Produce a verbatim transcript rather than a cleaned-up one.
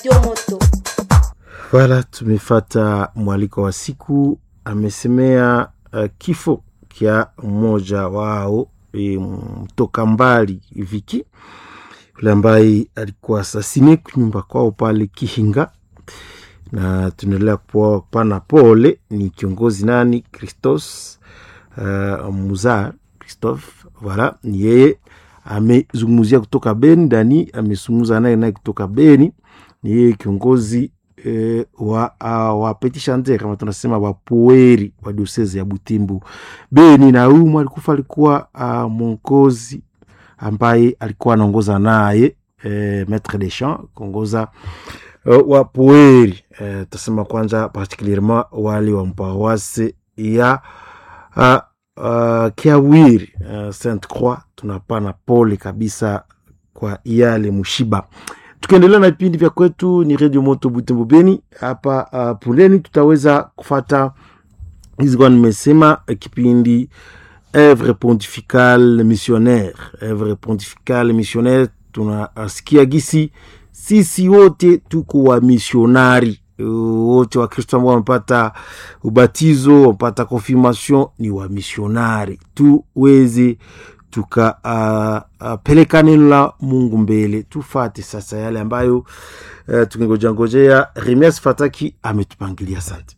Radio Moto. Wala tumefata mwaliko wa siku, amesemea uh, kifo kia mmoja wao e, mtoka mbali Viki yule ambaye alikuwa asasine kunyumba kwao pale Kihinga, na tunaendelea kupana pole. Ni kiongozi nani? Christos uh, Muzar Christophe. Wala ni yeye amezungumzia kutoka Beni. Dani amezungumza naye naye kutoka Beni. Ni yeye kiongozi E, wa uh, wa petit chanteur kama tunasema wa poeri wa diocese ya Butembo Beni. Na huyu alikufa alikuwa uh, mongozi ambaye alikuwa anaongoza naye e, maître de chant kuongoza uh, wa poeri e, tasema kwanza particulièrement wale wa mpawase ya uh, uh, Kiawiri uh, Sainte Croix. Tunapana pole kabisa kwa yale mushiba. Tukiendelea na vipindi vya kwetu ni Radio Moto Butembo Beni. Hapa uh, puleni tutaweza kufata hizi kwa nimesema uh, kipindi Œuvre Pontificale Missionnaire. Œuvre Pontificale Missionnaire, tunasikia gisi sisi wote tuko wa missionari. Wote wa Kristo ambao wamepata ubatizo, wamepata confirmation ni wa missionari. Tuweze tuka uh, uh, peleka neno la Mungu mbele. Tufate sasa yale ambayo uh, tungengojea ngojea Remias Fataki ametupangilia. Asante.